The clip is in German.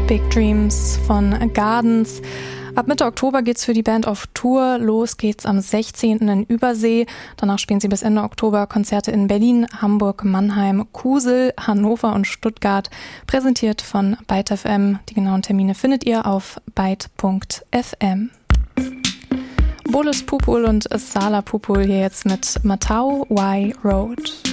Big Dreams von Gardens. Ab Mitte Oktober geht's für die Band auf Tour. Los geht's am 16. in Übersee. Danach spielen sie bis Ende Oktober Konzerte in Berlin, Hamburg, Mannheim, Kusel, Hannover und Stuttgart. Präsentiert von Byte FM. Die genauen Termine findet ihr auf byte.fm. Bolis Pupul und Sala Pupul hier jetzt mit Matau Y Road.